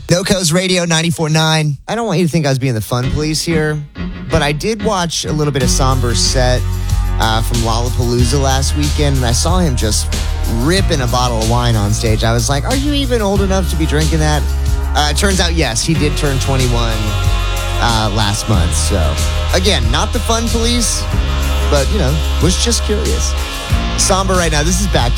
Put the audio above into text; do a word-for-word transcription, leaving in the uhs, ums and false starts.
NoCo's Radio ninety-four point nine. I don't want you to think I was being the fun police here, but I did watch a little bit of Somber's set uh, from Lollapalooza last weekend, and I saw him just ripping a bottle of wine on stage. I was like, are you even old enough to be drinking that? Uh, it turns out, yes, he did turn twenty-one uh, last month. So, again, not the fun police, but, you know, was just curious. Somber right now. This is Backdraft.